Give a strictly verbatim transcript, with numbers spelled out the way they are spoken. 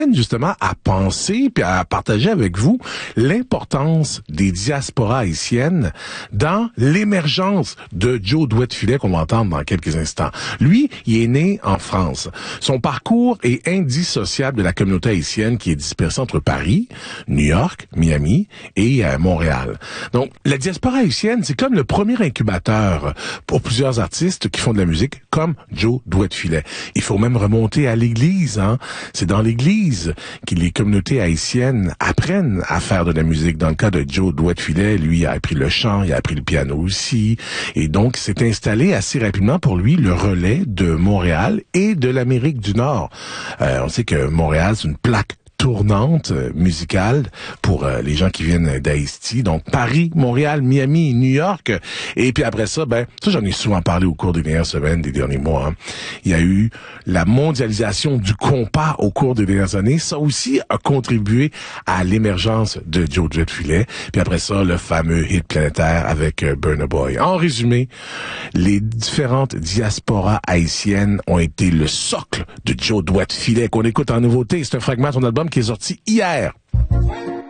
justement à penser puis à partager avec vous l'importance des diasporas haïtiennes dans l'émergence de Joe Douet-Filet qu'on va entendre dans quelques instants. Lui, il est né en France. Son parcours est indissociable de la communauté haïtienne qui est dispersée entre Paris, New York, Miami et euh, Montréal. Donc, la diaspora haïtienne, c'est comme le premier incubateur pour plusieurs artistes qui font de la musique comme Joe Douet-Filet. Il faut même remonter à l'église, hein. C'est dans l'église que les communautés haïtiennes apprennent à faire de la musique. Dans le cas de Joe Douet-Filet, lui il a appris le chant, il a appris le piano aussi, et donc s'est installé assez rapidement pour lui le relais de Montréal et de l'Amérique du Nord. Euh, on sait que Montréal, c'est une plaque tournante euh, musicale pour euh, les gens qui viennent d'Haïti. Donc, Paris, Montréal, Miami, New York. Et puis après ça, ben, ça, j'en ai souvent parlé au cours des dernières semaines, des derniers mois. Hein. Il y a eu la mondialisation du compas au cours des dernières années. Ça aussi a contribué à l'émergence de Joe Douet-Filet. Puis après ça, le fameux hit planétaire avec euh, Burna Boy. En résumé, les différentes diasporas haïtiennes ont été le socle de Joe Douet-Filet qu'on écoute en nouveauté. C'est un fragment de son album qui est sorti hier.